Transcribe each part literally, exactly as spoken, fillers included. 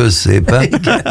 kösz szépen.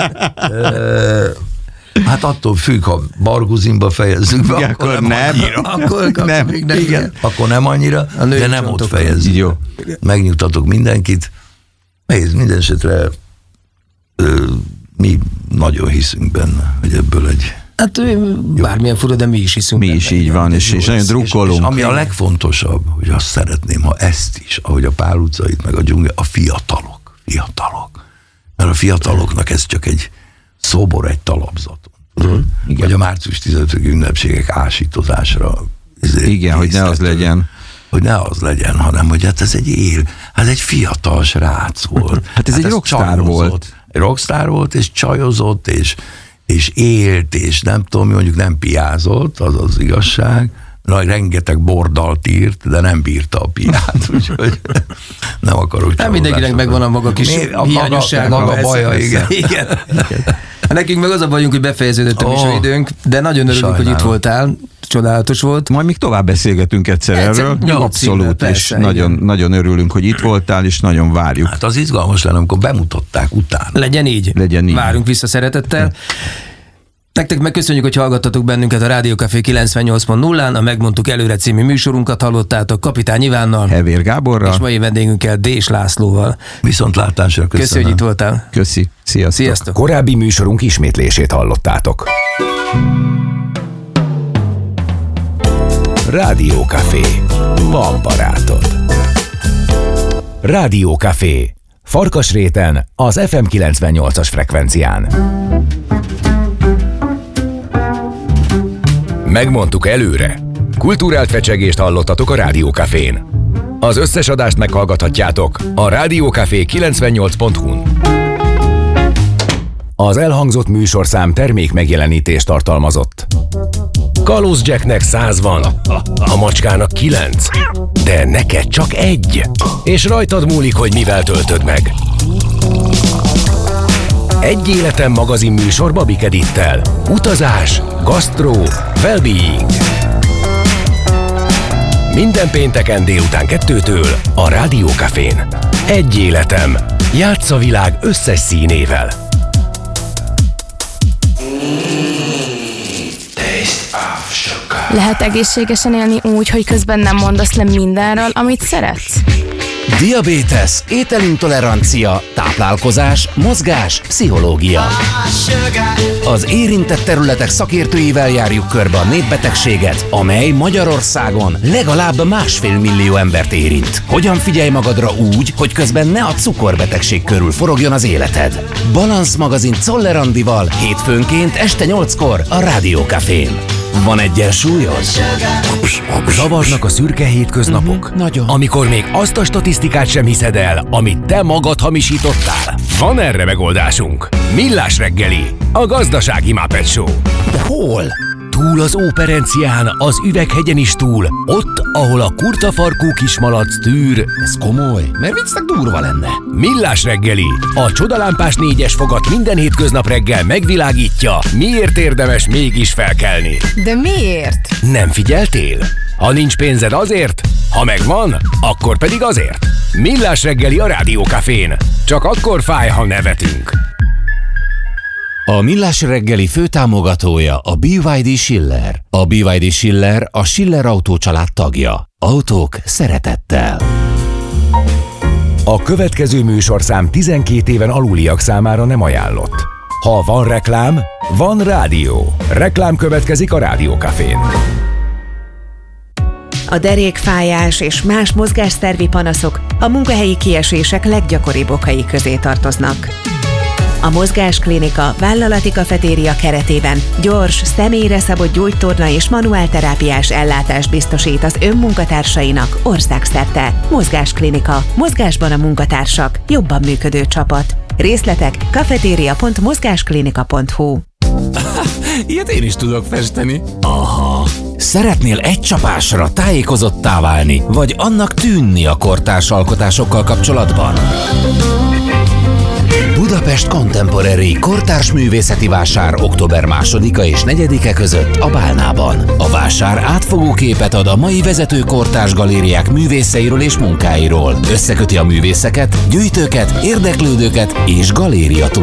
Hát attól függ, ha Barguzinba fejezzük be, igen, akkor, akkor nem, nem annyira. Akkor, nem, akkor, nem, igen. akkor nem annyira, de nem ott fejezzük. Jó. Megnyugtatok mindenkit. Nézd, minden esetre ö, mi nagyon hiszünk benne, hogy ebből egy... Hát bármilyen fura, de mi is hiszünk. Mi is így van, és, és nagyon drukkolunk. És, és ami a legfontosabb, hogy azt szeretném, ha ezt is, ahogy a Pál utcait, meg a dzsungel, a fiatalok, fiatalok. Mert a fiataloknak ez csak egy szobor, egy talapzaton. Mm. Vagy a március tizenötödike ünnepségek ásítozásra. Igen, hogy ne az legyen. Hogy ne az legyen, hanem hogy hát ez egy él, hát egy fiatal srác volt. Hát ez hát egy rockstar volt. Rockstar volt, és csajozott, és, és élt, és nem tudom, mondjuk nem piázott, az az igazság. Nagy rengeteg bordalt írt, de nem bírta a piát, úgyhogy nem akarok. Nem mindenkinek megvan a maga kis hiányossága. Maga, maga baja, igen. igen. Nekünk meg az a bajunk, hogy befejeződött a műsoridőnk, de nagyon örülünk, hogy itt voltál. Csodálatos volt. Majd még tovább beszélgetünk egyszer, egyszer erről. Abszolút, persze, és nagyon, nagyon örülünk, hogy itt voltál, és nagyon várjuk. Hát az izgalmas lenne, amikor bemutatták utána. Legyen így. Legyen így. Várunk vissza szeretettel. Nektek megköszönjük, hogy hallgattatok bennünket a Rádió Café kilencvennyolc pont nullán, a Megmondtuk előre című műsorunkat hallottátok Kapitány Ivánnal, Hevér Gáborral, és mai vendégünkkel Dés Lászlóval. Viszontlátásra, köszönöm. Köszönjük, hogy itt voltál. Köszi, sziasztok. Sziasztok. Korábbi műsorunk ismétlését hallottátok. Rádió Café. Van barátod. Rádió Café. Farkasréten, az ef em kilencvennyolcas frekvencián. Megmondtuk előre. Kulturált fecsegést hallottatok a Rádió Cafén. Az összes adást meghallgathatjátok a rádió café kilencvennyolc pont hu-n. Az elhangzott műsorszám termék megjelenítést tartalmazott. Kalóz Jacknek száz van, a macskának kilenc, de neked csak egy. És rajtad múlik, hogy mivel töltöd meg. Egy életem magazin műsor Babik Edittel. Utazás, gasztró, well-being. Minden pénteken délután kettőtől a Rádió Cafén. Egy életem. Játsz a világ összes színével. Lehet egészségesen élni úgy, hogy közben nem mondasz le mindenről, amit szeretsz? Diabétesz, ételintolerancia, táplálkozás, mozgás, pszichológia. Az érintett területek szakértőivel járjuk körbe a népbetegséget, amely Magyarországon legalább másfél millió embert érint. Hogyan figyelj magadra úgy, hogy közben ne a cukorbetegség körül forogjon az életed? Balansz magazin Czoller Andival hétfőnként este nyolckor a Rádió Cafén. Van egyensúlyod? Zavarnak a szürke hétköznapok? Uh-huh, nagyon. Amikor még azt a statisztikát sem hiszed el, amit te magad hamisítottál? Van erre megoldásunk. Millás reggeli, a gazdasági Muppet Show. De hol? Túl az Óperencián, az Üveghegyen is túl. Ott, ahol a kurtafarkú kismalac tűr. Ez komoly, mert viccnek durva lenne. Millás reggeli, a csodalámpás négyes fogat minden hétköznap reggel megvilágítja, miért érdemes mégis felkelni. De miért? Nem figyeltél? Ha nincs pénzed azért, ha megvan, akkor pedig azért. Millás reggeli a Rádió Cafén. Csak akkor fáj, ha nevetünk. A Millás reggeli főtámogatója a bé vé dé Schiller. A bé vé dé Schiller a Schiller Autó család tagja. Autók szeretettel. A következő műsorszám tizenkét éven aluliak számára nem ajánlott. Ha van reklám, van rádió. Reklám következik a Rádió Cafén. A derékfájás és más mozgásszervi panaszok a munkahelyi kiesések leggyakoribb okai közé tartoznak. A Mozgásklinika vállalati kafetéria keretében gyors, személyre szabott gyógytorna és manuálterápiás ellátást biztosít az önmunkatársainak országszerte. Mozgásklinika. Mozgásban a munkatársak. Jobban működő csapat. Részletek kafetéria pont mozgásklinika pont hu. Ilyet én is tudok festeni. Aha. Szeretnél egy csapásra tájékozottá válni, vagy annak tűnni a kortárs alkotásokkal kapcsolatban? Budapest Contemporary kortárs művészeti vásár október másodika és negyedike között a Bálnában. A vásár átfogó képet ad a mai vezető kortárs galériák művészeiről és munkáiról. Összeköti a művészeket, gyűjtőket, érdeklődőket és galéria